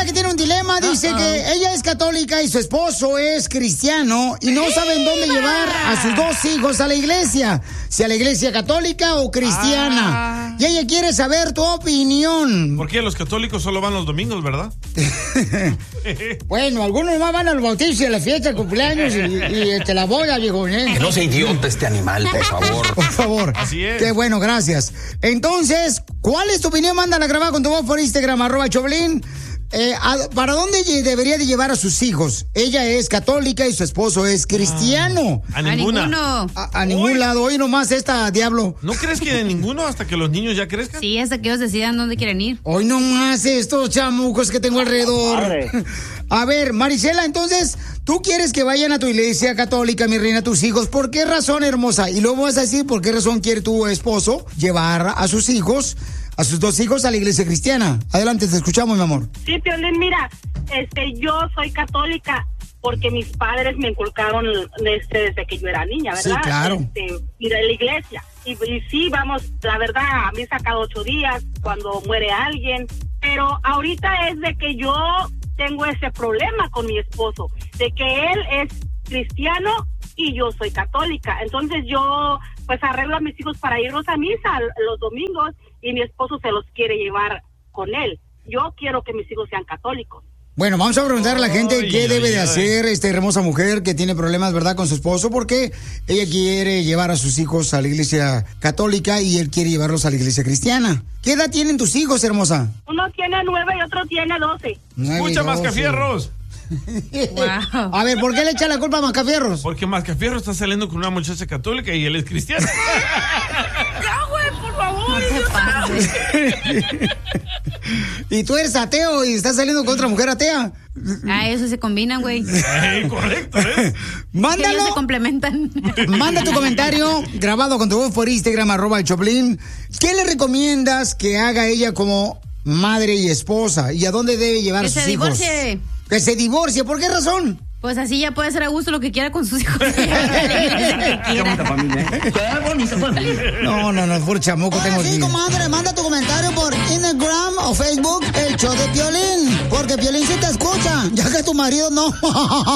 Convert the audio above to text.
Marisela, que tiene un dilema, dice que ella es católica y su esposo es cristiano y no saben dónde llevar a sus dos hijos a la iglesia, si a la iglesia católica o cristiana. Y ella quiere saber tu opinión. Porque los católicos solo van los domingos, ¿verdad? Bueno, algunos más van al bautizo y a la fiesta de cumpleaños y la boda, viejo. Que no sea idiota este animal, por favor. Por favor. Así es. Qué bueno, gracias. Entonces, ¿cuál es tu opinión? Mándala grabar con tu voz por Instagram, @Choplin. ¿Para dónde debería de llevar a sus hijos? Ella es católica y su esposo es cristiano. A ninguna. A ningún lado. Hoy nomás esta, diablo. ¿No crees que de ninguno hasta que los niños ya crezcan? Sí, hasta que ellos decidan dónde quieren ir. Hoy nomás estos chamucos que tengo alrededor. Padre. A ver, Marisela, entonces, ¿tú quieres que vayan a tu iglesia católica, mi reina, tus hijos? ¿Por qué razón, hermosa? Y luego vas a decir por qué razón quiere tu esposo llevar a sus hijos, a sus dos hijos, a la iglesia cristiana. Adelante, te escuchamos, mi amor. Sí, Piolín, mira, yo soy católica porque mis padres me inculcaron desde que yo era niña, ¿verdad? Sí, claro. Ir a la iglesia. Y sí, vamos, la verdad, a misa cada 8 días, cuando muere alguien. Pero ahorita es de que yo tengo ese problema con mi esposo, de que él es cristiano y yo soy católica. Entonces yo, pues, arreglo a mis hijos para irnos a misa los domingos y mi esposo se los quiere llevar con él. Yo quiero que mis hijos sean católicos. Bueno, vamos a preguntar a la gente qué debe de hacer esta hermosa mujer que tiene problemas, ¿verdad?, con su esposo, porque ella quiere llevar a sus hijos a la iglesia católica y él quiere llevarlos a la iglesia cristiana. ¿Qué edad tienen tus hijos, hermosa? Uno tiene 9 y otro tiene 12. Escucha, Mascafierros. Wow. A ver, ¿por qué le echa la culpa a Mascafierros? Porque Mascafierros está saliendo con una muchacha católica y él es cristiano. ¡Ya, güey, por favor! No te pases. Y tú eres ateo y estás saliendo con otra mujer atea. Eso se combinan, güey. Correcto, ¿eh? Mándalo. Ellos se complementan. Manda tu comentario grabado con tu voz por Instagram, @Choplin. ¿Qué le recomiendas que haga ella como madre y esposa? ¿Y a dónde debe llevar a sus hijos? Que se divorcie. Que se divorcie. ¿Por qué razón? Pues así ya puede hacer a gusto lo que quiera con sus hijos. Qué bonita familia. No, por chamuco tengo sí, aquí. comadre, manda tu comentario por Instagram o Facebook, el show de Piolín. Porque Piolín sí te escucha, ya que tu marido no.